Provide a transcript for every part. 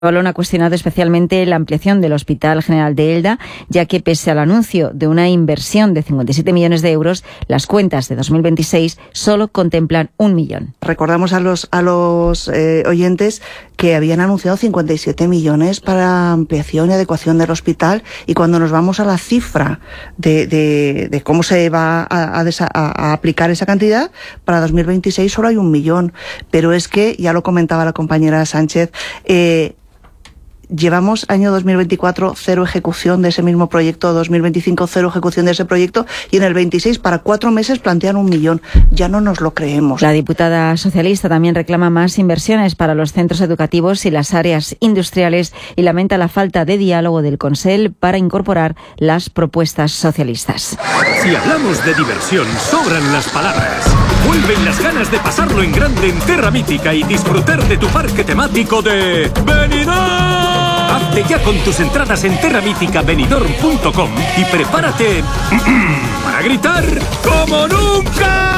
Valón ha cuestionado especialmente la ampliación del Hospital General de Elda, ya que pese al anuncio de una inversión de 57 millones de euros, las cuentas de 2026 solo contemplan 1 millón. Recordamos a los oyentes que habían anunciado 57 millones para ampliación y adecuación del hospital, y cuando nos vamos a la cifra de cómo se va a aplicar esa cantidad, para 2026 solo hay 1 millón. Pero es que, ya lo comentaba la compañera Sánchez, llevamos año 2024 cero ejecución de ese mismo proyecto, 2025 cero ejecución de ese proyecto, y en el 26 para 4 meses plantean 1 millón. Ya no nos lo creemos. La diputada socialista también reclama más inversiones para los centros educativos y las áreas industriales y lamenta la falta de diálogo del Consell para incorporar las propuestas socialistas. Si hablamos de diversión, sobran las palabras. Vuelven las ganas de pasarlo en grande en Terra Mítica y disfrutar de tu parque temático de Benidorm. Hazte ya con tus entradas en terramíticabenidorm.com y prepárate para gritar como nunca.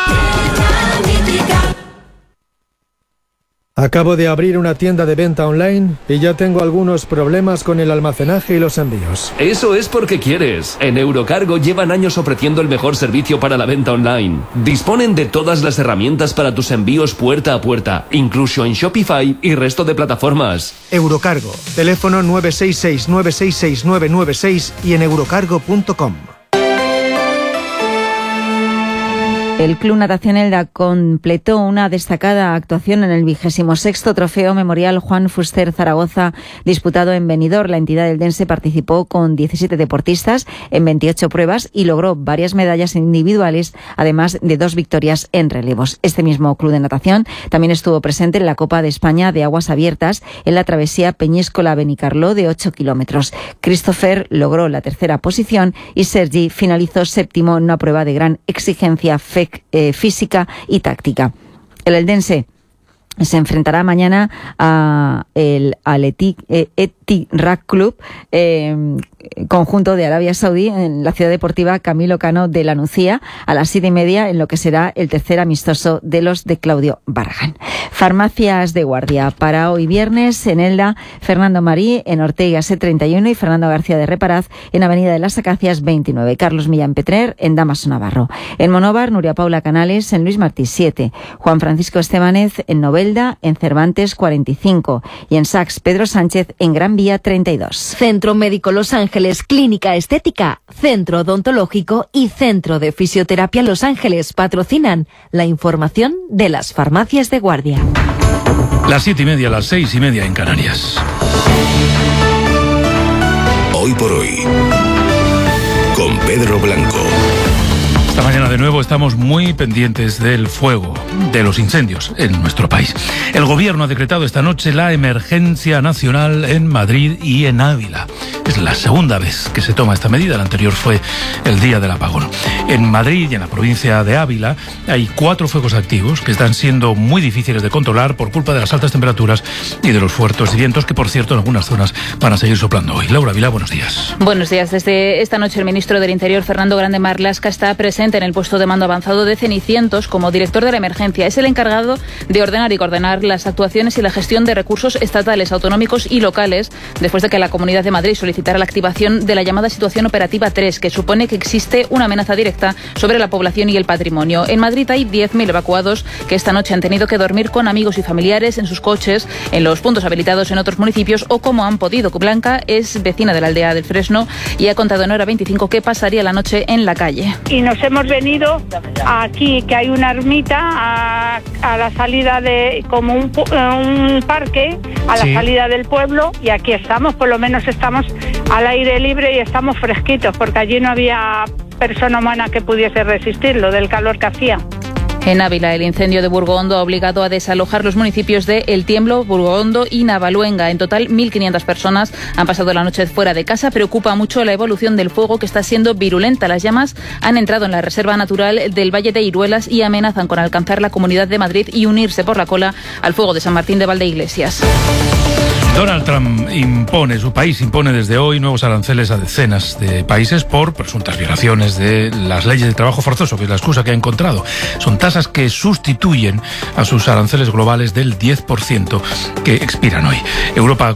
Acabo de abrir una tienda de venta online y ya tengo algunos problemas con el almacenaje y los envíos. Eso es porque quieres. En Eurocargo llevan años ofreciendo el mejor servicio para la venta online. Disponen de todas las herramientas para tus envíos puerta a puerta, incluso en Shopify y resto de plataformas. Eurocargo, teléfono 966-966-996 y en eurocargo.com. El Club Natación Elda completó una destacada actuación en el 26º Trofeo Memorial Juan Fuster Zaragoza, disputado en Benidorm. La entidad eldense participó con 17 deportistas en 28 pruebas y logró varias medallas individuales, además de 2 victorias en relevos. Este mismo club de natación también estuvo presente en la Copa de España de Aguas Abiertas en la travesía Peñíscola-Benicarló de 8 kilómetros. Christopher logró la 3ª posición y Sergi finalizó 7º en una prueba de gran exigencia física y táctica. El eldense se enfrentará mañana al Etihad Club, conjunto de Arabia Saudí, en la ciudad deportiva Camilo Cano de la Nucía, a las 7:30, en lo que será el tercer amistoso de los de Claudio Barragán. Farmacias de guardia para hoy viernes en Elda, Fernando Marí en Ortega C31 y Fernando García de Reparaz en Avenida de las Acacias 29, Carlos Millán Petrer en Damaso Navarro, en Monóvar Nuria Paula Canales en Luis Martí 7, Juan Francisco Estebanez en Novelda en Cervantes 45 y en Sax Pedro Sánchez en Gran Vía 32. Centro Médico Los Ángeles, Clínica Estética, Centro Odontológico y Centro de Fisioterapia Los Ángeles patrocinan la información de las farmacias de guardia. Las 7:30, las 6:30 en Canarias. Hoy por hoy, con Pedro Blanco. Esta mañana de nuevo estamos muy pendientes del fuego, de los incendios en nuestro país. El gobierno ha decretado esta noche la emergencia nacional en Madrid y en Ávila. Es la segunda vez que se toma esta medida, la anterior fue el día del apagón. En Madrid y en la provincia de Ávila hay 4 fuegos activos que están siendo muy difíciles de controlar por culpa de las altas temperaturas y de los fuertes vientos que, por cierto, en algunas zonas van a seguir soplando hoy. Laura Vila, buenos días. Buenos días. Desde esta noche el ministro del Interior, Fernando Grande Marlaska, está presente en el puesto de mando avanzado de Cenicientos como director de la emergencia. Es el encargado de ordenar y coordinar las actuaciones y la gestión de recursos estatales, autonómicos y locales, después de que la Comunidad de Madrid solicitara la activación de la llamada situación operativa 3, que supone que existe una amenaza directa sobre la población y el patrimonio. En Madrid hay 10.000 evacuados que esta noche han tenido que dormir con amigos y familiares en sus coches, en los puntos habilitados en otros municipios o como han podido. Blanca es vecina de la aldea del Fresno y ha contado en Hora 25 que pasaría la noche en la calle. Y nos hemos venido aquí, que hay una ermita a la salida de, como un parque, a la salida del pueblo, y aquí estamos, por lo menos estamos al aire libre y estamos fresquitos, porque allí no había persona humana que pudiese resistirlo del calor que hacía. En Ávila, el incendio de Burgoondo ha obligado a desalojar los municipios de El Tiemblo, Burgoondo y Navaluenga. En total, 1.500 personas han pasado la noche fuera de casa. Preocupa mucho la evolución del fuego, que está siendo virulenta. Las llamas han entrado en la Reserva Natural del Valle de Iruelas y amenazan con alcanzar la Comunidad de Madrid y unirse por la cola al fuego de San Martín de Valdeiglesias. Donald Trump su país impone desde hoy nuevos aranceles a decenas de países por presuntas violaciones de las leyes de trabajo forzoso, que es la excusa que ha encontrado. Son tasas que sustituyen a sus aranceles globales del 10% que expiran hoy. Europa